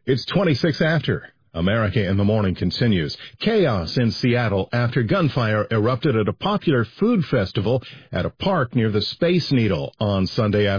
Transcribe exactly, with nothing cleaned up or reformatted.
It's twenty-six after. America in the Morning continues. Chaos in Seattle after gunfire erupted at a popular food festival at a park near the Space Needle on Sunday afternoon.